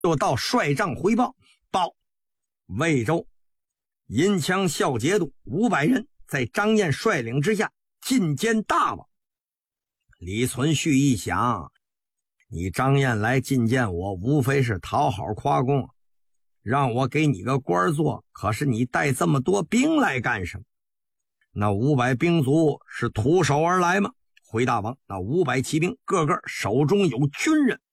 就到帅帐回报，魏州银枪校节度500人在张燕率领之下进歼大王。李存勖一想，你张燕来进谏我，无非是讨好夸功，让我给你个官做，可是你带这么多兵来干什么？那500兵卒是徒手而来吗？回大王，那500骑兵个个手中有军刃。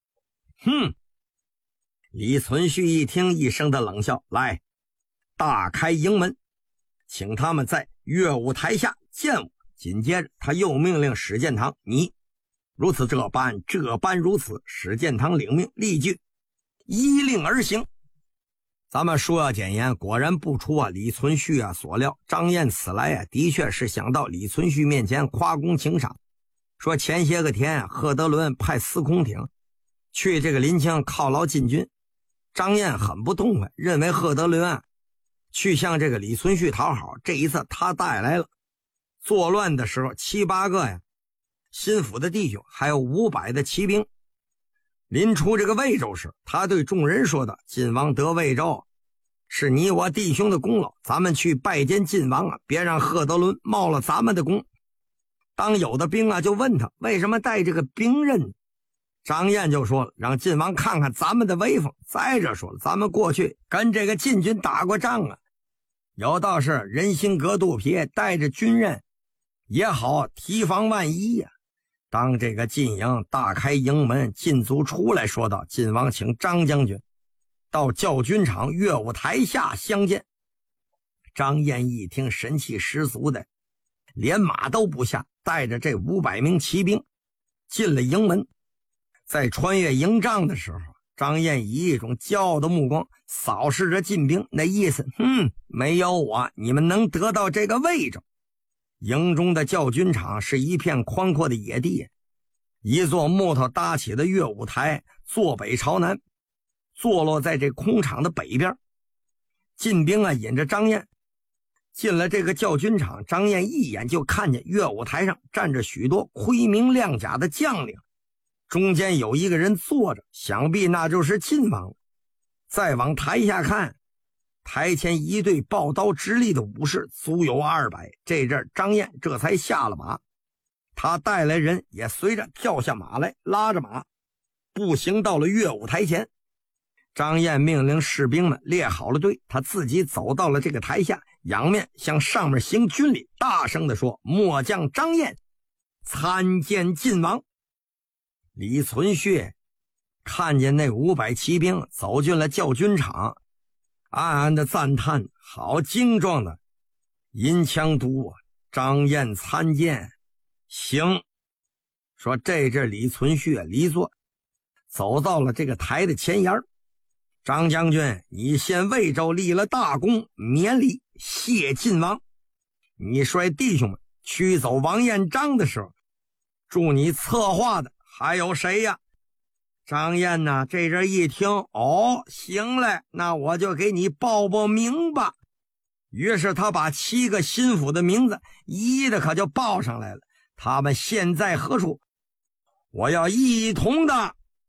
李存勖一听，一声的冷笑，来，大开营门，请他们在乐舞台下见我。紧接着他又命令史建堂，你如此这般如此。史建堂领命，立即依令而行。咱们说要简言，果然不出李存勖所料，张燕此来的确是想到李存勖面前夸功请赏，说前些个天贺德伦派司空挺去这个临清犒劳禁军，张燕很不痛快，认为贺德伦去向这个李存勖讨好，这一次他带来了作乱的时候7、8个心腹的弟兄，还有500的骑兵。临出这个魏州时，他对众人说的，晋王得魏州是你我弟兄的功劳，咱们去拜见晋王别让贺德伦冒了咱们的功。当有的兵就问他为什么带这个兵刃，张燕就说了，让晋王看看咱们的威风。再者说了，咱们过去跟这个晋军打过仗有道是人心隔肚皮，带着军刃也好提防万一当这个晋营大开营门，晋卒出来说道，晋王请张将军到教军场乐舞台下相见。张燕一听，神气十足的连马都不下，带着这500名骑兵进了营门。在穿越营帐的时候，张燕以一种骄傲的目光扫视着晋兵，那意思没有我你们能得到这个位置。营中的教军场是一片宽阔的野地，一座木头搭起的乐舞台坐北朝南，坐落在这空场的北边。晋兵引着张燕进了这个教军场，张燕一眼就看见乐舞台上站着许多盔明亮甲的将领，中间有一个人坐着，想必那就是晋王。再往台下看，台前一队抱刀直立的武士足有200。这阵张燕这才下了马，他带来人也随着跳下马来，拉着马步行到了乐舞台前。张燕命令士兵们列好了队，他自己走到了这个台下，仰面向上面行军礼，大声地说，末将张燕参见晋王。李存勖看见那500骑兵走进了教军场，暗暗的赞叹，好精壮的银枪都张燕参见。行，说这阵李存勖离座走到了这个台的前沿。张将军，你先魏州立了大功，免礼谢晋王。你率弟兄们驱走王彦章的时候，助你策划的还有谁呀？张燕呢，这人一听，行嘞，那我就给你报报名吧。于是他把7个心腹的名字一一的可就报上来了。他们现在何处？我要一同的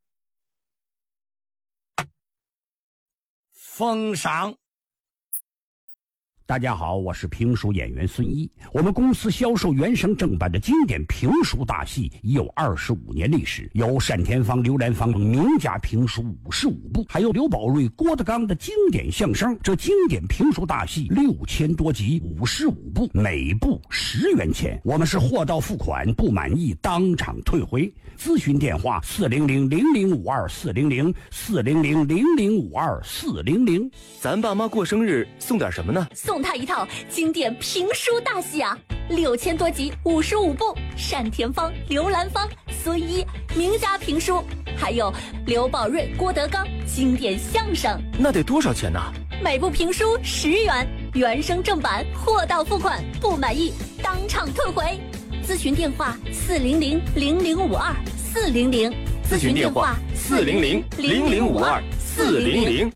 封赏。 大家好，我是评书演员孙一。我们公司销售原声正版的经典评书大戏已有25年历史，有单田芳、刘兰芳名家评书55部，还有刘宝瑞、郭德纲的经典相声。这经典评书大戏6000多集，55部，每部10元钱。我们是货到付款，不满意当场退回。咨询电话400-0052-400-400-0052-400。 咱爸妈过生日送点什么呢？ 送他一套经典评书大戏啊，6000多集，55部，单田芳、刘兰芳、孙一名家评书，还有刘宝瑞、郭德纲经典相声。 那得多少钱呢？ 每部评书10元，原声正版，货到付款，不满意当场退回。咨询电话400-0052-400。 咨询电话400-0052-400。